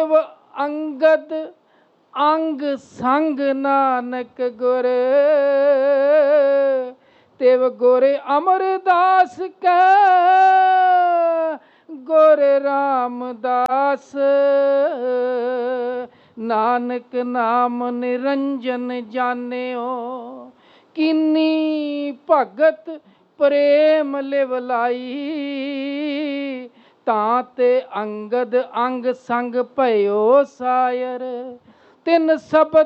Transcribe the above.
ਦੇਵ ਅੰਗਦ अंग संग नानक गुर तेव गोरे अमरदास कै गुर रामदास नानक नाम निरंजन जान्यो किन्नी भगत प्रेम लिवलाई ताते अंगद अंग संग भयो सायर तिन शब्द